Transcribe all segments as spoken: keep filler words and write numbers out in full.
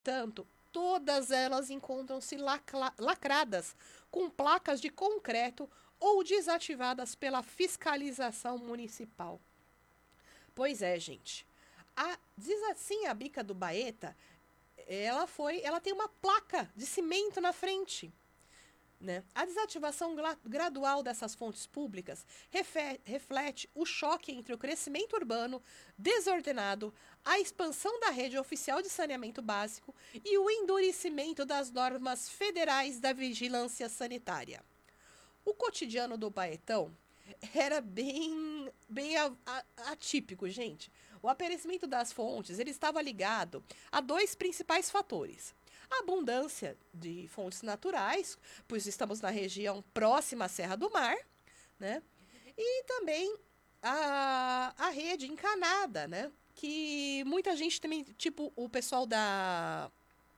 entanto, todas elas encontram-se lacla- lacradas com placas de concreto ou desativadas pela fiscalização municipal. Pois é, gente. A, diz assim a bica do Baeta, ela foi, ela tem uma placa de cimento na frente. Né? A desativação gradual dessas fontes públicas reflete o choque entre o crescimento urbano desordenado, a expansão da rede oficial de saneamento básico e o endurecimento das normas federais da vigilância sanitária. O cotidiano do Baetão era bem, bem a, a, atípico, gente. O aparecimento das fontes ele estava ligado a dois principais fatores. A abundância de fontes naturais, pois estamos na região próxima à Serra do Mar, né? E também a, a rede encanada, né? Que muita gente também, tipo o pessoal da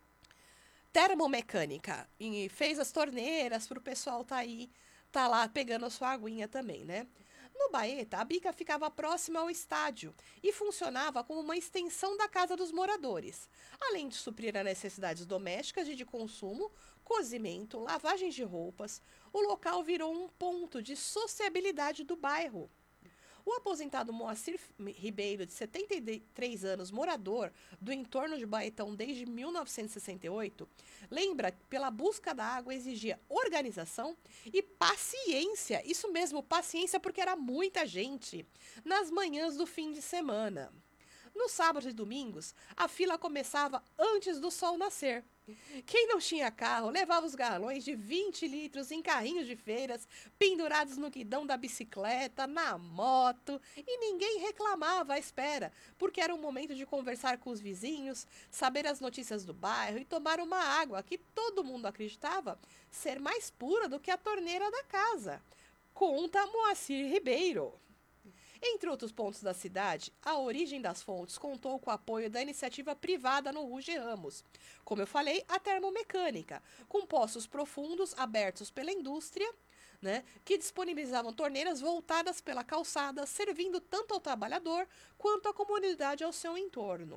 termomecânica, e fez as torneiras para o pessoal tá aí, tá lá pegando a sua aguinha também, né? No Baeta, a bica ficava próxima ao estádio e funcionava como uma extensão da casa dos moradores, além de suprir as necessidades domésticas e de consumo, cozimento, lavagem de roupas. O local virou um ponto de sociabilidade do bairro. O aposentado Moacir Ribeiro, de setenta e três anos, morador do entorno de Baetão desde mil novecentos e sessenta e oito, lembra que pela busca da água exigia organização e paciência. Isso mesmo, paciência, porque era muita gente nas manhãs do fim de semana. Nos sábados e domingos, a fila começava antes do sol nascer. Quem não tinha carro levava os galões de vinte litros em carrinhos de feiras, pendurados no guidão da bicicleta, na moto, e ninguém reclamava à espera, porque era um momento de conversar com os vizinhos, saber as notícias do bairro e tomar uma água que todo mundo acreditava ser mais pura do que a torneira da casa. Conta Moacir Ribeiro. Entre outros pontos da cidade, a origem das fontes contou com o apoio da iniciativa privada no Ruge Ramos. Como eu falei, a termomecânica, com poços profundos abertos pela indústria, né, que disponibilizavam torneiras voltadas pela calçada, servindo tanto ao trabalhador quanto à comunidade ao seu entorno.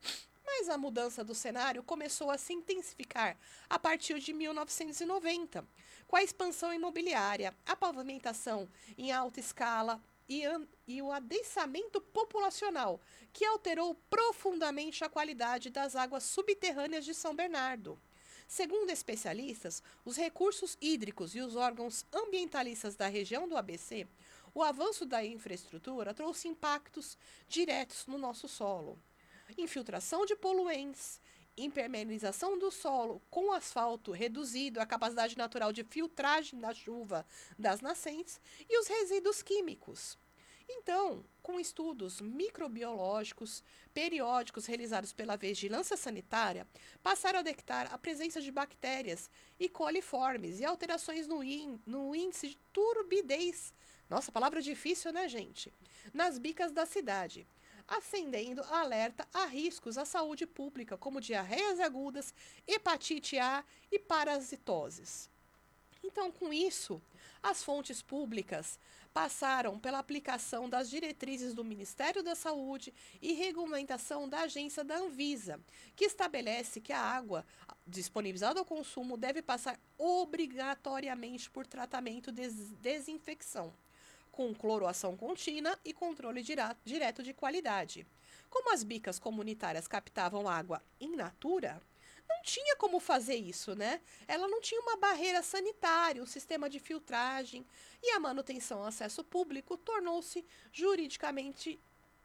Mas a mudança do cenário começou a se intensificar a partir de mil novecentos e noventa, com a expansão imobiliária, a pavimentação em alta escala, e, e o adensamento populacional, que alterou profundamente a qualidade das águas subterrâneas de São Bernardo. Segundo especialistas, os recursos hídricos e os órgãos ambientalistas da região do A B C, o avanço da infraestrutura trouxe impactos diretos no nosso solo. Infiltração de poluentes, impermeabilização do solo com asfalto reduzido, a capacidade natural de filtragem da chuva das nascentes e os resíduos químicos. Então, com estudos microbiológicos periódicos realizados pela Vigilância Sanitária, passaram a detectar a presença de bactérias e coliformes e alterações no, in, no índice de turbidez. Nossa, palavra difícil, né, gente? Nas bicas da cidade, acendendo alerta a riscos à saúde pública, como diarreias agudas, hepatite A e parasitoses. Então, com isso, as fontes públicas passaram pela aplicação das diretrizes do Ministério da Saúde e regulamentação da agência da Anvisa, que estabelece que a água disponibilizada ao consumo deve passar obrigatoriamente por tratamento de desinfecção, com cloroação contínua e controle direto de qualidade. Como as bicas comunitárias captavam água in natura, não tinha como fazer isso, né? Ela não tinha uma barreira sanitária, um sistema de filtragem, e a manutenção ao acesso público tornou-se juridicamente,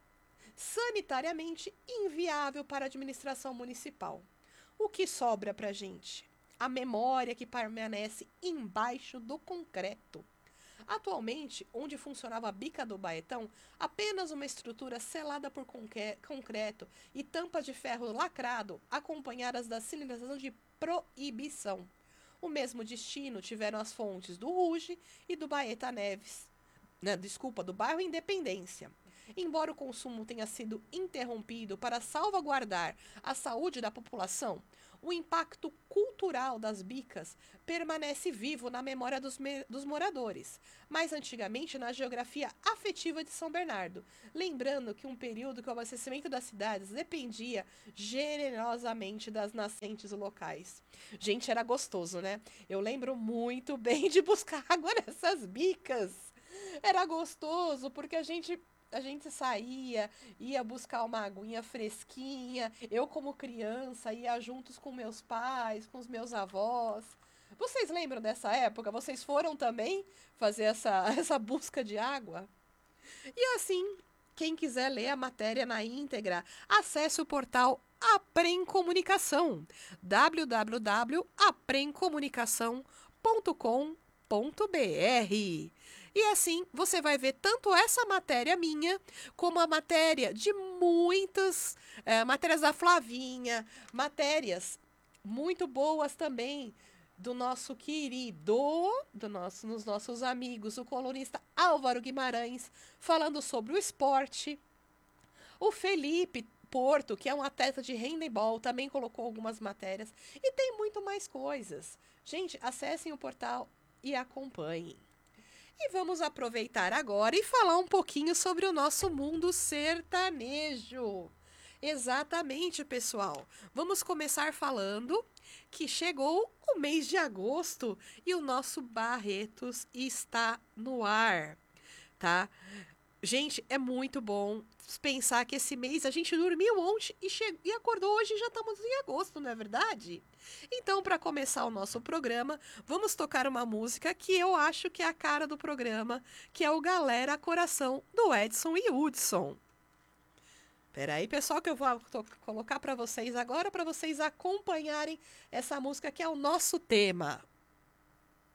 sanitariamente inviável para a administração municipal. O que sobra para a gente? A memória que permanece embaixo do concreto. Atualmente, onde funcionava a bica do Baetão, apenas uma estrutura selada por concreto e tampa de ferro lacrado, acompanhadas da sinalização de proibição. O mesmo destino tiveram as fontes do Ruge e do Baeta Neves, né, desculpa, do bairro Independência. embora o consumo tenha sido interrompido para salvaguardar a saúde da população, o impacto cultural das bicas permanece vivo na memória dos, dos moradores, mais antigamente na geografia afetiva de São Bernardo, lembrando que um período que o abastecimento das cidades dependia generosamente das nascentes locais. Gente, era gostoso, né? Eu lembro muito bem de buscar água nessas bicas. Era gostoso porque a gente a gente saía, ia buscar uma aguinha fresquinha. Eu, como criança, ia juntos com meus pais, com os meus avós. Vocês lembram dessa época? Vocês foram também fazer essa, essa busca de água? E assim, quem quiser ler a matéria na íntegra, acesse o portal Aprem Comunicação, w w w ponto aprem comunicação ponto com ponto b r. E assim, você vai ver tanto essa matéria minha, como a matéria de muitas é, matérias da Flavinha, matérias muito boas também do nosso querido, do nosso, dos nossos amigos, o colunista Álvaro Guimarães, falando sobre o esporte. O Felipe Porto, que é um atleta de handebol, também colocou algumas matérias. E tem muito mais coisas. Gente, acessem o portal e acompanhem. E vamos aproveitar agora e falar um pouquinho sobre o nosso mundo sertanejo. Exatamente, pessoal. Vamos começar falando que chegou o mês de agosto e o nosso Barretos está no ar, tá? Gente, é muito bom pensar que esse mês a gente dormiu ontem e, che- e acordou hoje e já estamos em agosto, não é verdade? Então, para começar o nosso programa, vamos tocar uma música que eu acho que é a cara do programa, que é o Galera Coração, do Edson e Hudson. Peraí, pessoal, que eu vou colocar para vocês agora, para vocês acompanharem essa música que é o nosso tema.